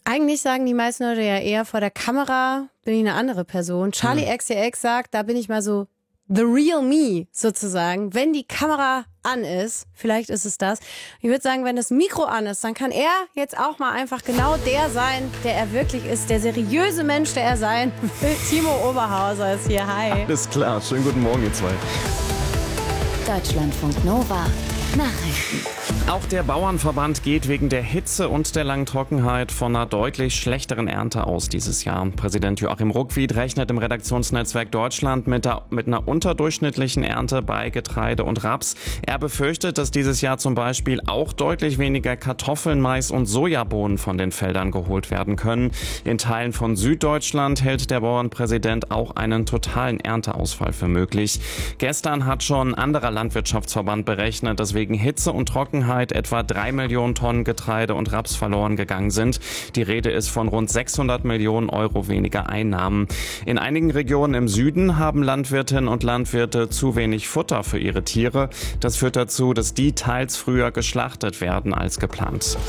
Eigentlich sagen die meisten Leute ja eher, vor der Kamera bin ich eine andere Person. Charli XCX sagt, da bin ich mal so the real me sozusagen. Wenn die Kamera an ist, vielleicht ist es das. Ich würde sagen, wenn das Mikro an ist, dann kann er jetzt auch mal einfach genau der sein, der er wirklich ist. Der seriöse Mensch, der er sein will. Timo Oberhauser ist hier. Hi. Alles klar. Schönen guten Morgen, ihr zwei. Deutschlandfunk Nova. Nachrichten. Auch der Bauernverband geht wegen der Hitze und der langen Trockenheit von einer deutlich schlechteren Ernte aus dieses Jahr. Präsident Joachim Ruckwied rechnet im Redaktionsnetzwerk Deutschland mit einer unterdurchschnittlichen Ernte bei Getreide und Raps. Er befürchtet, dass dieses Jahr zum Beispiel auch deutlich weniger Kartoffeln, Mais und Sojabohnen von den Feldern geholt werden können. In Teilen von Süddeutschland hält der Bauernpräsident auch einen totalen Ernteausfall für möglich. Gestern hat schon ein anderer Landwirtschaftsverband berechnet, dass wegen Hitze und Trockenheit etwa 3 Millionen Tonnen Getreide und Raps verloren gegangen sind. Die Rede ist von rund 600 Millionen Euro weniger Einnahmen. In einigen Regionen im Süden haben Landwirtinnen und Landwirte zu wenig Futter für ihre Tiere. Das führt dazu, dass die teils früher geschlachtet werden als geplant.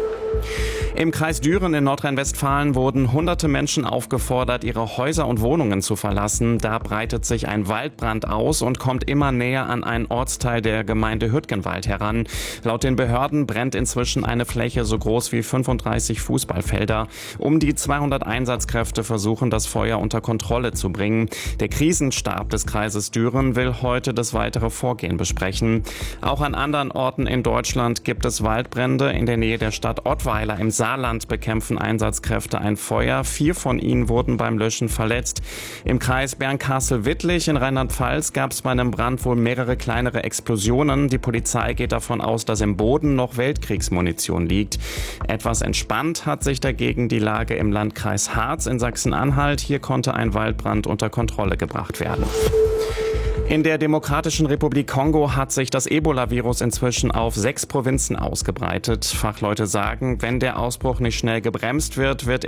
Im Kreis Düren in Nordrhein-Westfalen wurden hunderte Menschen aufgefordert, ihre Häuser und Wohnungen zu verlassen. Da breitet sich ein Waldbrand aus und kommt immer näher an einen Ortsteil der Gemeinde Hüttgenwald heran. Laut den Behörden brennt inzwischen eine Fläche so groß wie 35 Fußballfelder. Um die 200 Einsatzkräfte versuchen, das Feuer unter Kontrolle zu bringen. Der Krisenstab des Kreises Düren will heute das weitere Vorgehen besprechen. Auch an anderen Orten in Deutschland gibt es Waldbrände. In der Nähe der Stadt Ottweiler im Saarland bekämpfen Einsatzkräfte ein Feuer. 4 von ihnen wurden beim Löschen verletzt. Im Kreis Bernkastel-Wittlich in Rheinland-Pfalz gab es bei einem Brand wohl mehrere kleinere Explosionen. Die Polizei geht davon aus, dass im Boden noch Weltkriegsmunition liegt. Etwas entspannt hat sich dagegen die Lage im Landkreis Harz in Sachsen-Anhalt. Hier konnte ein Waldbrand unter Kontrolle gebracht werden. In der Demokratischen Republik Kongo hat sich das Ebola-Virus inzwischen auf 6 Provinzen ausgebreitet. Fachleute sagen, wenn der Ausbruch nicht schnell gebremst wird, wird